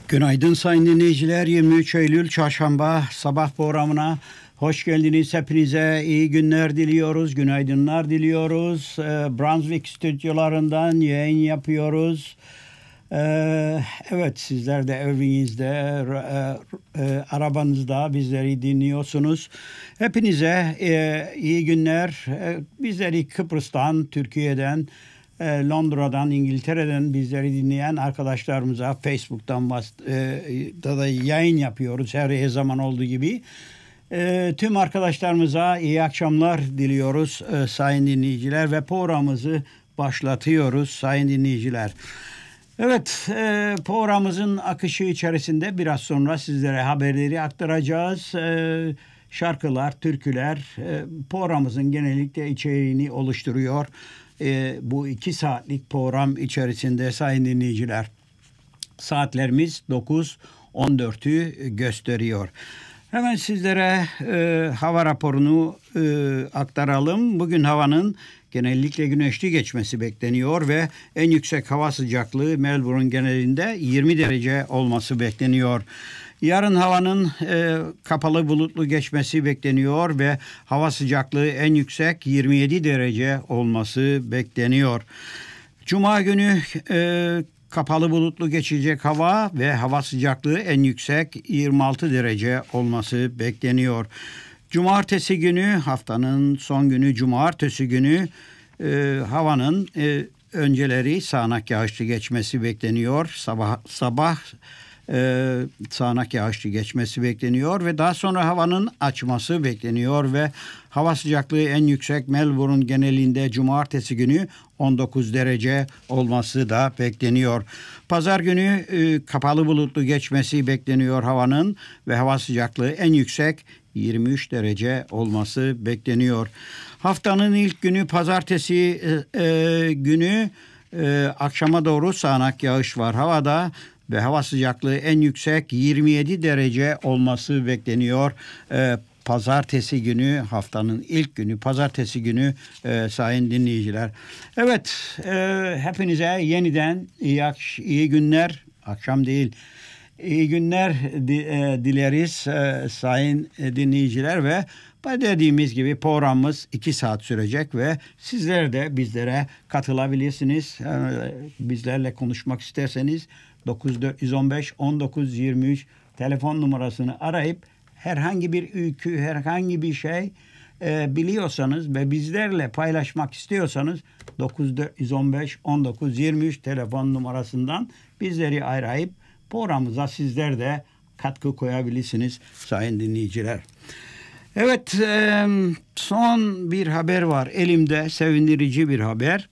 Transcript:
Günaydın sayın dinleyiciler. 23 Eylül Çarşamba sabah programına hoş geldiniz. Hepinize iyi günler diliyoruz. Günaydınlar diliyoruz. Brunswick stüdyolarından yayın yapıyoruz. Evet, sizler de evinizde, arabanızda bizleri dinliyorsunuz. Hepinize iyi günler. Bizleri Kıbrıs'tan, Türkiye'den, Londra'dan, İngiltere'den bizleri dinleyen arkadaşlarımıza Facebook'tan da yayın yapıyoruz her zaman olduğu gibi. Tüm arkadaşlarımıza iyi akşamlar diliyoruz sayın dinleyiciler ve programımızı başlatıyoruz sayın dinleyiciler. Evet, programımızın akışı içerisinde biraz sonra sizlere haberleri aktaracağız. Şarkılar, türküler programımızın genellikle içeriğini oluşturuyor. Bu 2 saatlik program içerisinde sayın dinleyiciler. Saatlerimiz 9:14'ü gösteriyor. Hemen sizlere hava raporunu aktaralım. Bugün havanın genellikle güneşli geçmesi bekleniyor ve en yüksek hava sıcaklığı Melbourne genelinde 20 derece olması bekleniyor. Yarın havanın kapalı bulutlu geçmesi bekleniyor ve hava sıcaklığı en yüksek 27 derece olması bekleniyor. Cuma günü kapalı bulutlu geçecek hava ve hava sıcaklığı en yüksek 26 derece olması bekleniyor. Cumartesi günü, haftanın son günü cumartesi günü havanın önceleri sağanak yağışlı geçmesi bekleniyor. Sabah sağanak yağışlı geçmesi bekleniyor ve daha sonra havanın açması bekleniyor ve hava sıcaklığı en yüksek Melbourne genelinde cumartesi günü 19 derece olması da bekleniyor. Pazar günü kapalı bulutlu geçmesi bekleniyor havanın ve hava sıcaklığı en yüksek 23 derece olması bekleniyor. Haftanın ilk günü pazartesi günü akşama doğru sağanak yağış var havada ve hava sıcaklığı en yüksek 27 derece olması bekleniyor. Pazartesi günü, haftanın ilk günü pazartesi günü sayın dinleyiciler. Evet, hepinize yeniden iyi günler, akşam değil, iyi günler dileriz sayın dinleyiciler ve dediğimiz gibi programımız 2 saat sürecek ve sizler de bizlere katılabilirsiniz. Bizlerle konuşmak isterseniz 9415-1923 telefon numarasını arayıp herhangi bir öykü, herhangi bir şey biliyorsanız ve bizlerle paylaşmak istiyorsanız 9415-1923 telefon numarasından bizleri arayıp programımıza sizler de katkı koyabilirsiniz sayın dinleyiciler. Evet, son bir haber var elimde, sevindirici bir haber.